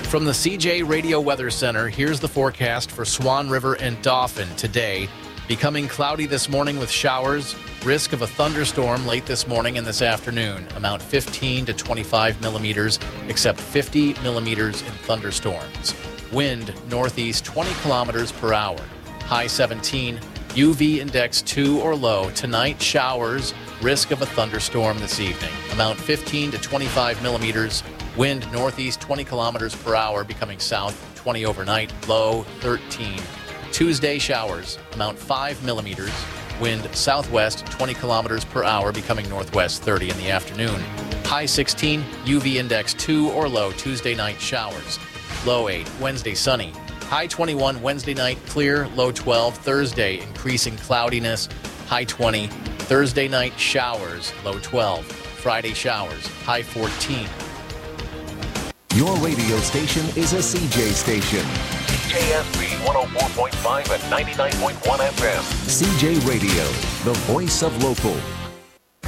From the CJ Radio Weather Center, here's the forecast for Swan River and Dauphin today. Becoming cloudy this morning with showers. Risk of a thunderstorm late this morning and this afternoon. Amount 15 to 25 millimeters, except 50 millimeters in thunderstorms. Wind northeast 20 kilometers per hour. High 17. UV index 2 or low. Tonight, showers. Risk of a thunderstorm this evening. Amount 15 to 25 millimeters. Wind northeast 20 kilometers per hour, becoming south 20 overnight. Low 13. Tuesday, showers. Amount 5 millimeters. Wind southwest 20 kilometers per hour, becoming northwest 30 in the afternoon. High 16. UV index 2 or low. Tuesday night, showers. Low 8. Wednesday, sunny. High 21. Wednesday night, clear. Low 12. Thursday, increasing cloudiness. High 20. Thursday night, showers. Low 12. Friday, showers. High 14. Your radio station is a CJ station. CJSP 104.5 and 99.1 FM. CJ Radio, the voice of local.